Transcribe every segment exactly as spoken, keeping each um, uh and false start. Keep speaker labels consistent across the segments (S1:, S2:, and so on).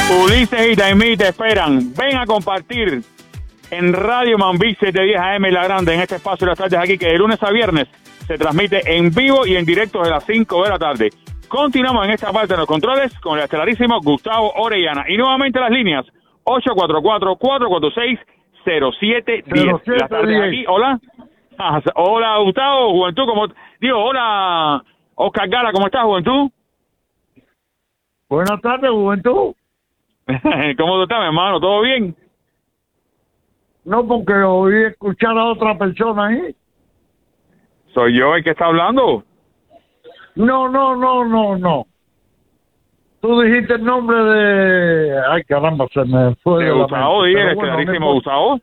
S1: Ulises y Taimí te esperan. Ven a compartir en Radio Mambí siete diez A M La Grande, en este espacio de las tardes aquí, que de lunes a viernes se transmite en vivo y en directo de las cinco de la tarde. Continuamos en esta parte de los controles con el estelarísimo Gustavo Orellana. Y nuevamente las líneas ocho cuatro cuatro, cuatro cuatro seis, cero siete uno cero. Las tardes aquí, hola. Hola Gustavo, Juventud, ¿cómo? Digo, hola Oscar Gala, ¿cómo estás, Juventud?
S2: Buenas tardes, Juventud.
S1: ¿Cómo tú estás, mi hermano? ¿Todo bien?
S2: No, porque oí escuchar a otra persona ahí.
S1: ¿Soy yo el que está hablando?
S2: No, no, no, no, no. Tú dijiste el nombre de... Ay, caramba, se me fue
S1: de,
S2: de
S1: Gustavo, dije, el
S2: bueno,
S1: estelarísimo Gustavo.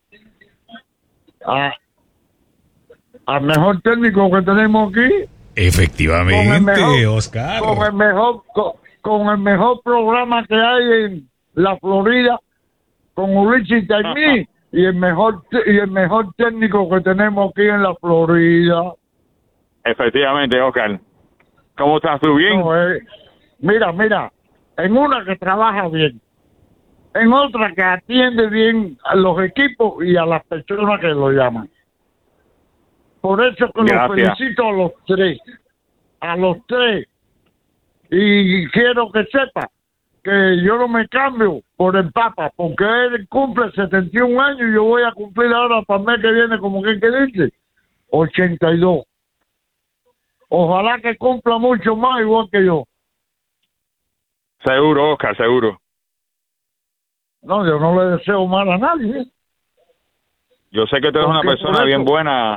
S2: Ah, al mejor técnico que tenemos aquí.
S3: Efectivamente,
S2: mejor,
S3: Oscar.
S2: Con el mejor... Con, con el mejor programa que hay en la Florida, con Ulises y Taimí, y el mejor y el mejor técnico que tenemos aquí en la Florida.
S1: Efectivamente, Oscar. ¿Cómo estás tú? ¿Bien?
S2: No, eh, mira, mira, en una que trabaja bien, en otra que atiende bien a los equipos y a las personas que lo llaman. Por eso que los felicito a los tres, a los tres. Y quiero que sepa que yo no me cambio por el Papa, porque él cumple setenta y un años y yo voy a cumplir ahora para el mes que viene, como que dice, ochenta y dos. Ojalá que cumpla mucho más igual que yo.
S1: Seguro, Oscar, seguro.
S2: No, yo no le deseo mal a nadie. ¿eh?
S1: Yo sé que tú eres una persona eso, bien buena,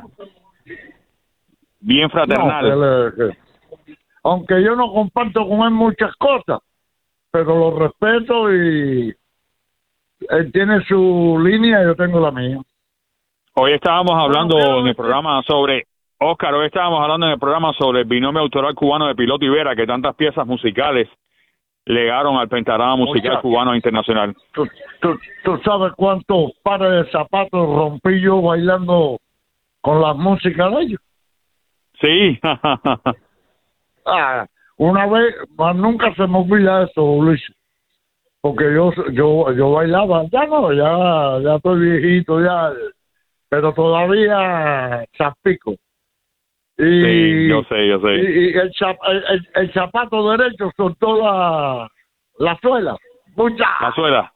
S1: bien fraternal.
S2: No, que le, que, aunque yo no comparto con él muchas cosas, pero lo respeto y él tiene su línea y yo tengo la mía.
S1: Hoy estábamos hablando no, en el programa sobre, Oscar, hoy estábamos hablando en el programa sobre el binomio autoral cubano de Piloto y Vera, que tantas piezas musicales legaron al pentagrama musical Muchas. cubano internacional.
S2: ¿Tú, tú, tú sabes cuántos pares de zapatos rompí yo bailando con las músicas de ellos?
S1: Sí.
S2: Ah, una vez, más nunca se me olvida eso, Luis, porque yo yo yo bailaba, ya no, ya ya estoy viejito, ya, pero todavía chapico. Y,
S1: sí, yo sé, yo sé.
S2: Y, y el, zap, el, el zapato derecho soltó la, la suela. ¡Mucha!
S1: La suela.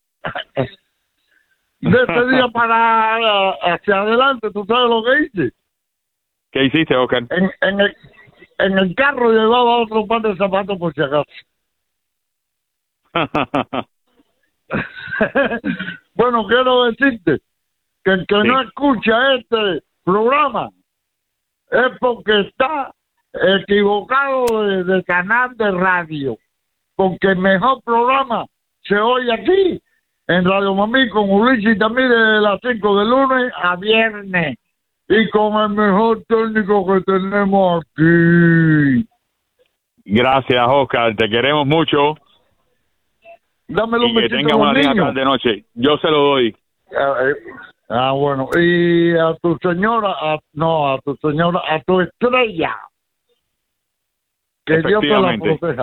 S2: De ese día para hacia adelante, ¿tú sabes lo que hice?
S1: ¿Qué hiciste, Oscar?
S2: En, en el En el carro llevaba otro par de zapatos por si acaso. Bueno, quiero decirte que el que sí. no escucha este programa es porque está equivocado de, de canal de radio. Porque el mejor programa se oye aquí, en Radio Mambí, con Ulises también de las cinco de lunes a viernes. Y con el mejor técnico que tenemos aquí.
S1: Gracias, Oscar. Te queremos mucho.
S2: Dámelo un
S1: besito. Que tengas una linda tarde noche. Yo se lo doy.
S2: Ah, eh, ah, bueno. Y a tu señora, a, no, a tu señora, a tu estrella. Que Dios te la proteja.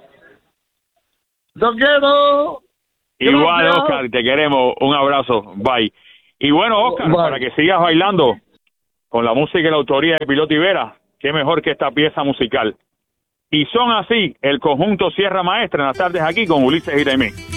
S2: ¡Lo quiero!
S1: Igual,
S2: Gracias.
S1: Oscar. Te queremos. Un abrazo. Bye. Y bueno, Oscar, Bye. para que sigas bailando con la música y la autoría de Piloto y Vera, qué mejor que esta pieza musical. Y son así el conjunto Sierra Maestra en las tardes aquí con Ulises y Taimí.